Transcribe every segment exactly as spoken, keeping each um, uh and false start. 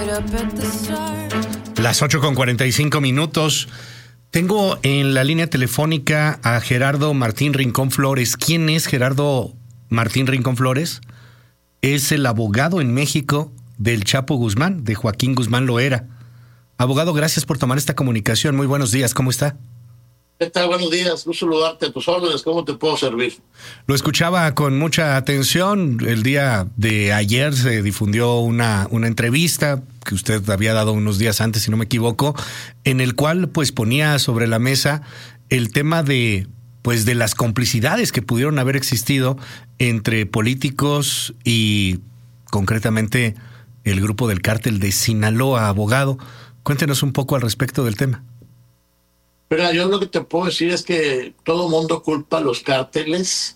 Las ocho con cuarenta y cinco minutos. Tengo en la línea telefónica a Gerardo Martín Rincón Flores. ¿Quién es Gerardo Martín Rincón Flores? Es el abogado en México del Chapo Guzmán, de Joaquín Guzmán Loera. Abogado, gracias por tomar esta comunicación. Muy buenos días, ¿cómo está? ¿Qué tal? Buenos días, gusto saludarte, a tus órdenes, ¿cómo te puedo servir? Lo escuchaba con mucha atención. El día de ayer se difundió una, una entrevista que usted había dado unos días antes, si no me equivoco, en el cual pues ponía sobre la mesa el tema de pues de las complicidades que pudieron haber existido entre políticos y concretamente el grupo del cártel de Sinaloa. Abogado, cuéntenos un poco al respecto del tema. Pero yo lo que te puedo decir es que todo el mundo culpa a los cárteles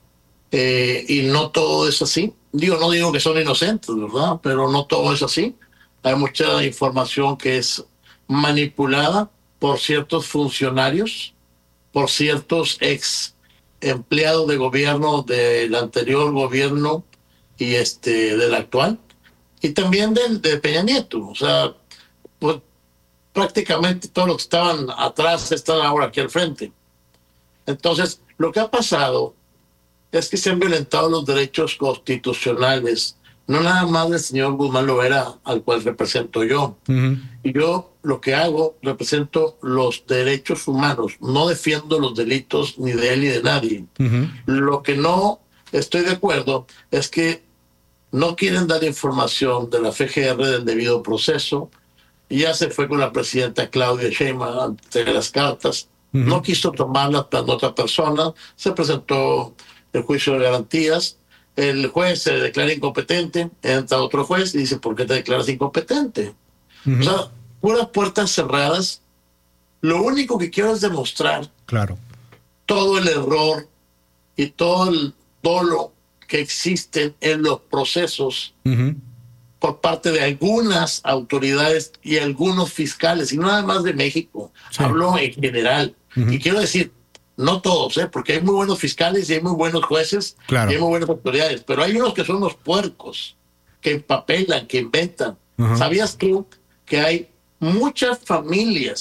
eh, y no todo es así. Digo, no digo que son inocentes, ¿verdad? Pero no todo es así. Hay mucha información que es manipulada por ciertos funcionarios, por ciertos ex empleados de gobierno del anterior gobierno y este del actual, y también del de Peña Nieto. O sea, pues prácticamente todos los que estaban atrás están ahora aquí al frente. Entonces, lo que ha pasado es que se han violentado los derechos constitucionales, no nada más del señor Guzmán Loera, al cual represento yo. Uh-huh. Y yo lo que hago, represento los derechos humanos, no defiendo los delitos ni de él ni de nadie. Uh-huh. Lo que no estoy de acuerdo es que no quieren dar información de la F G R del debido proceso. Y ya se fue con la presidenta Claudia Sheinbaum ante las cartas. Uh-huh. No quiso tomarla para otra persona. Se presentó el juicio de garantías. El juez se declara incompetente. Entra otro juez y dice, ¿por qué te declaras incompetente? Uh-huh. O sea, puras puertas cerradas. Lo único que quiero es demostrar claro. todo el error y todo el dolo que existe en los procesos uh-huh. por parte de algunas autoridades y algunos fiscales, y no nada más de México, sí. Hablo en general. Uh-huh. Y quiero decir, no todos, ¿eh? Porque hay muy buenos fiscales y hay muy buenos jueces, claro. Y hay muy buenas autoridades, pero hay unos que son los puercos, que empapelan, que inventan. Uh-huh. ¿Sabías tú que hay muchas familias